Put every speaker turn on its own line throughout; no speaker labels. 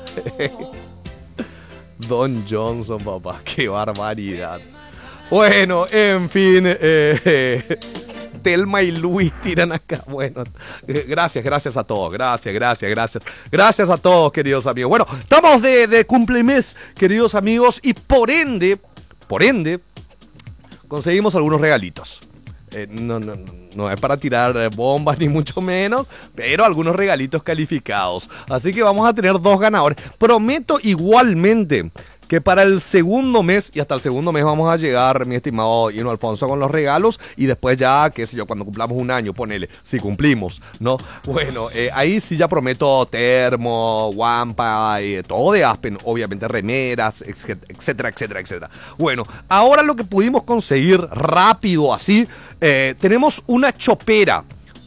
Don Johnson, papá, qué barbaridad. Bueno, en fin, Telma y Luis tiran acá. Bueno, gracias a todos. Gracias a todos, queridos amigos. Bueno, estamos de cumplemes, queridos amigos, y por ende, conseguimos algunos regalitos. No es para tirar bombas ni mucho menos, pero algunos regalitos calificados. Así que vamos a tener 2 ganadores. Prometo igualmente que para el segundo mes, y hasta el segundo mes vamos a llegar, mi estimado Hino Alfonso, con los regalos, y después ya, qué sé yo, cuando cumplamos un año, ponele, si cumplimos, ¿no? Bueno, ahí sí ya prometo termo, guampa, todo de Aspen, obviamente remeras, etcétera. Bueno, ahora lo que pudimos conseguir rápido así, tenemos una chopera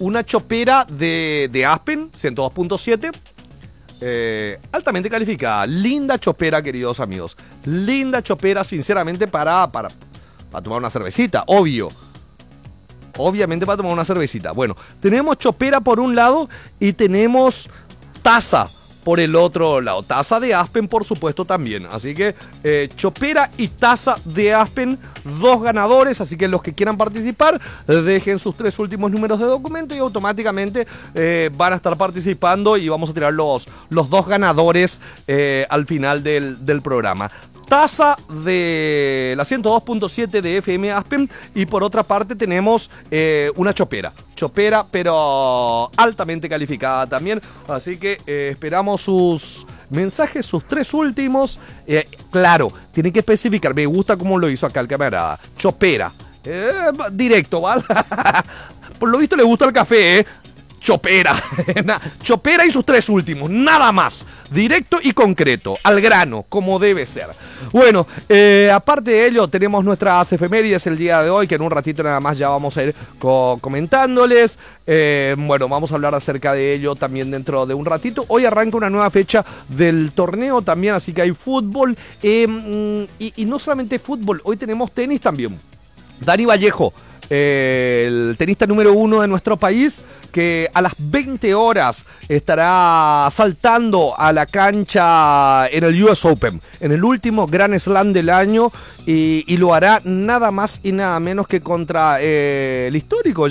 de Aspen, 102.7, altamente calificada, linda chopera, queridos amigos, linda chopera, sinceramente, para tomar una cervecita, obviamente para tomar una cervecita. Bueno, tenemos chopera por un lado y tenemos taza por el otro lado, taza de Aspen, por supuesto, también. Así que chopera y taza de Aspen, 2 ganadores. Así que los que quieran participar, dejen sus 3 últimos números de documento y automáticamente van a estar participando, y vamos a tirar los 2 ganadores al final del programa. Taza de la 102.7 de FM Aspen, y por otra parte tenemos una chopera, pero altamente calificada también. Así que esperamos sus mensajes, sus 3 últimos. Claro, tiene que especificar, me gusta cómo lo hizo acá el camarada. Chopera, directo, ¿vale? Por lo visto le gusta el café, chopera. Chopera y sus 3 últimos, nada más. Directo y concreto, al grano, como debe ser. Bueno, aparte de ello, tenemos nuestras efemérides el día de hoy, que en un ratito nada más ya vamos a ir comentándoles. Bueno, vamos a hablar acerca de ello también dentro de un ratito. Hoy arranca una nueva fecha del torneo también, así que hay fútbol. Y no solamente fútbol, hoy tenemos tenis también. Dani Vallejo, el tenista número 1 de nuestro país, que a las 20 horas estará saltando a la cancha en el US Open, en el último Grand Slam del año, y lo hará nada más y nada menos que contra el histórico